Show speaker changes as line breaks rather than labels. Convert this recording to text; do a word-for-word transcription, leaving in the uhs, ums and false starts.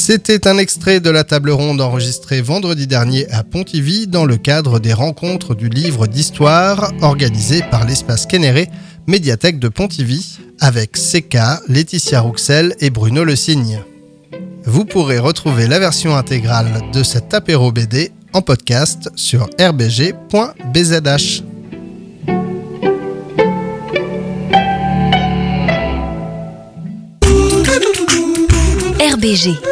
C'était un extrait de la table ronde enregistrée vendredi dernier à Pontivy dans le cadre des rencontres du livre d'histoire organisées par l'Espace Quénéré, médiathèque de Pontivy, avec Seka, Laetitia Rouxel et Bruno Le Signe. Vous pourrez retrouver la version intégrale de cet apéro B D en podcast sur r b g point b z h.
R B G.